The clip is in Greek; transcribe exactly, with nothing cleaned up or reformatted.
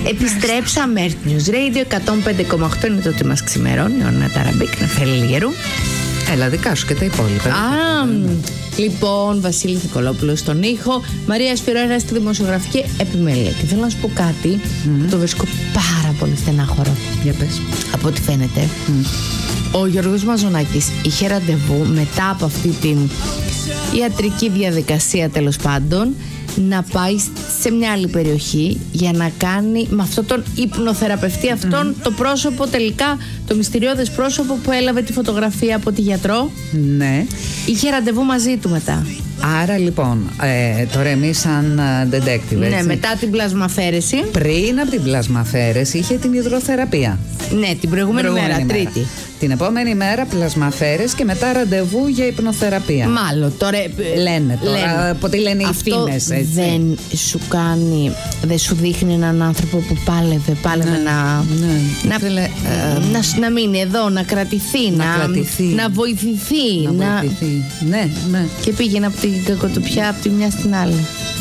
Επιστρέψαμε, Earth News Radio εκατόν πέντε κόμμα οκτώ είναι το ότι μας ξημερώνει. Ο Ναταραμπίκ, να φέρει λιγερού. Έλα, δικά σου και τα υπόλοιπα. Α, λοιπόν, Βασίλη Νικολόπουλο στον ήχο, Μαρία Σπυρόερα στη δημοσιογραφική επιμέλεια. Και θέλω να σου πω κάτι mm-hmm. που το βρίσκω πάρα πολύ στενάχωρο. Για πες. Από ό,τι φαίνεται. Mm. Ο Γιώργος Μαζονάκης είχε ραντεβού μετά από αυτή την ιατρική διαδικασία, τέλος πάντων, να πάει σε μια άλλη περιοχή για να κάνει με αυτόν τον υπνοθεραπευτή αυτόν mm. το πρόσωπο, τελικά το μυστηριώδες πρόσωπο που έλαβε τη φωτογραφία από τη γιατρό. Ναι. Είχε ραντεβού μαζί του μετά. Άρα λοιπόν, ε, τώρα εμείς σαν detective, ναι, έτσι, μετά την πλασμαφαίρεση. Πριν από την πλασμαφαίρεση είχε την υδροθεραπεία. Ναι, την προηγούμενη, προηγούμενη μέρα, μέρα, Τρίτη. Την επόμενη μέρα πλασμαφέρες και μετά ραντεβού για υπνοθεραπεία. Μάλλον, τώρα. Λένε τώρα, από τι λένε οι φήμες, έτσι. Δεν σου κάνει, δεν σου δείχνει έναν άνθρωπο που πάλευε, πάλευε ναι, να, ναι, να, θέλε, ε, να, να μείνει εδώ, να κρατηθεί, να, να, κρατηθεί, να βοηθηθεί. Να, να βοηθηθεί, ναι, ναι. Και πήγαινε από την κακοτοπιά από τη μια στην άλλη.